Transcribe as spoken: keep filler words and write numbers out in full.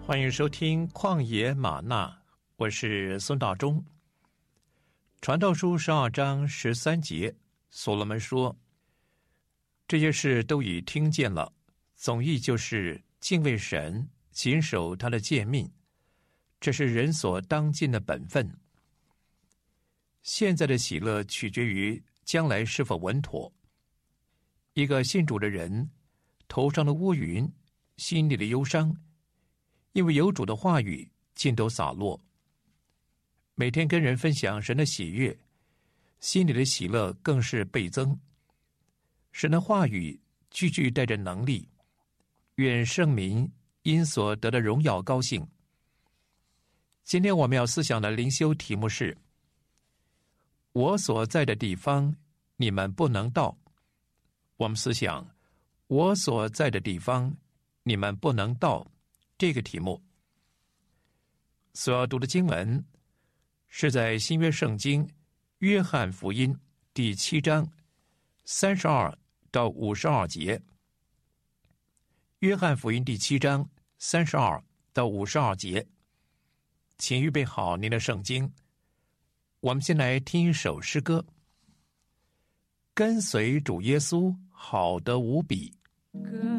欢迎收听旷野玛纳，我是孙大中。传道书十二章十三节，所罗门说：这些事都已听见了，总意就是敬畏神，谨守他的诫命，这是人所当尽的本分。现在的喜乐取决于将来是否稳妥。一个信主的人，头上的乌云，心里的忧伤，因为有主的话语尽都洒落。每天跟人分享神的喜悦，心里的喜乐更是倍增。神的话语句句带着能力，愿圣民因所得的荣耀高兴。今天我们要思想的灵修题目是：我所在的地方，你们不能到。我们思想我所在的地方，你们不能到这个题目。所要读的经文是在新约圣经约翰福音第七章三十二到五十二节。约翰福音第七章三十二到五十二节，请预备好您的圣经。我们先来听一首诗歌。跟随主耶稣好得无比。